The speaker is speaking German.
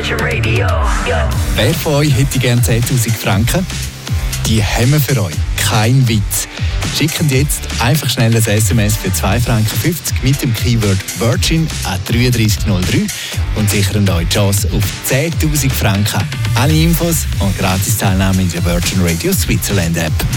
Virgin Radio. Wer von euch hätte gerne 10'000 Franken? Die haben wir für euch. Kein Witz. Schickt jetzt einfach schnell ein SMS für 2,50 Franken mit dem Keyword Virgin an 3303 und sichern euch die Chance auf 10'000 Franken. Alle Infos und Gratis-Teilnahme in der Virgin Radio Switzerland App.